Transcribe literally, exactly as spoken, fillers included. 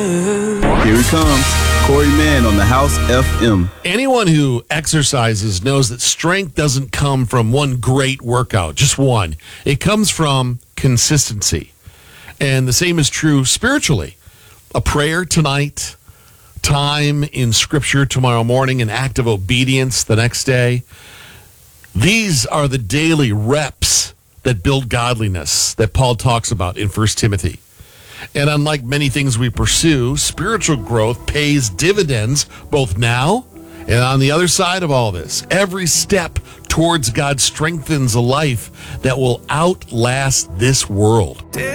Here he comes, Corey Mann on the House F M. Anyone who exercises knows that strength doesn't come from one great workout, just one. It comes from consistency. And the same is true spiritually. A prayer tonight, time in Scripture tomorrow morning, an act of obedience the next day. These are the daily reps that build godliness that Paul talks about in First Timothy. And unlike many things we pursue, spiritual growth pays dividends both now and on the other side of all this. Every step towards God strengthens a life that will outlast this world.